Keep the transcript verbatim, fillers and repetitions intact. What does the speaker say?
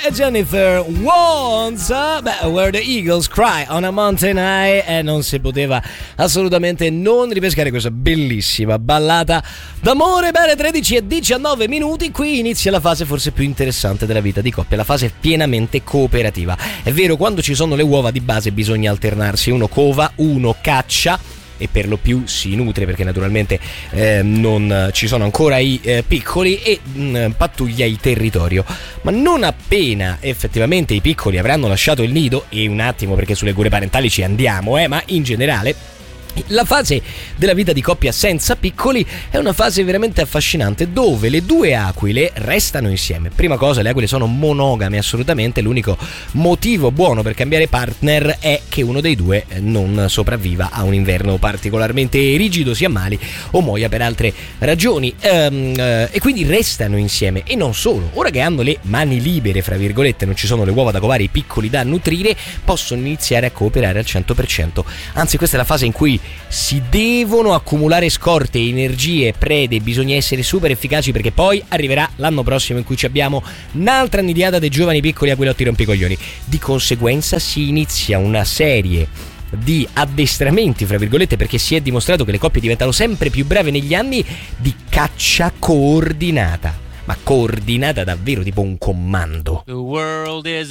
e Jennifer Wants, beh, Where the Eagles Cry on a Mountain High, e non si poteva assolutamente non ripescare questa bellissima ballata d'amore. Bene, tredici e diciannove minuti, qui inizia la fase forse più interessante della vita di coppia, la fase pienamente cooperativa. È vero, quando ci sono le uova di base bisogna alternarsi, uno cova, uno caccia e per lo più si nutre, perché naturalmente eh, non ci sono ancora i eh, piccoli, e mh, pattuglia il territorio. Ma non appena effettivamente i piccoli avranno lasciato il nido, e un attimo perché sulle cure parentali ci andiamo, eh, ma in generale la fase della vita di coppia senza piccoli è una fase veramente affascinante, dove le due aquile restano insieme. Prima cosa, le aquile sono monogame assolutamente, l'unico motivo buono per cambiare partner è che uno dei due non sopravviva a un inverno particolarmente rigido, si ammali o muoia per altre ragioni, ehm, eh, e quindi restano insieme. E non solo, ora che hanno le mani libere, fra virgolette, non ci sono le uova da covare, i piccoli da nutrire, possono iniziare a cooperare al cento per cento. Anzi, questa è la fase in cui si devono accumulare scorte, energie, prede, bisogna essere super efficaci, perché poi arriverà l'anno prossimo in cui ci abbiamo un'altra nidiata dei giovani piccoli aquilotti rompicoglioni. Di conseguenza si inizia una serie di addestramenti, fra virgolette, perché si è dimostrato che le coppie diventano sempre più brave negli anni, di caccia coordinata, ma coordinata davvero, tipo un comando. The world is